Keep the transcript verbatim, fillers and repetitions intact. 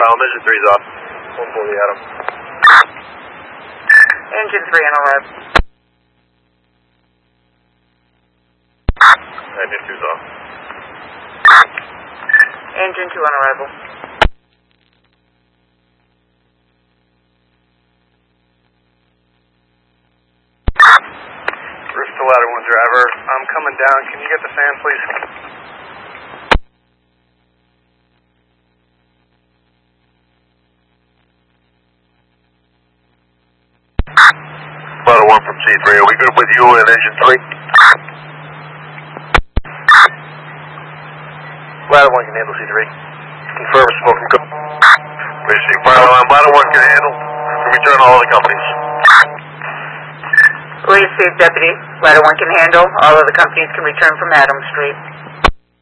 problem. Engine three's off. one forty Adam. Engine three on arrival. Engine two's off. Engine two on arrival. Roof to ladder one driver. I'm coming down. Can you get the fan, please? Ladder one from C three. Are we good with you and engine three? Ladder one can handle C three. Confirm smoking. Go. Receive fire alarm. Ladder one can handle. Return all the companies. Receive, Deputy. Ladder one can handle. All other companies can return from Adams Street.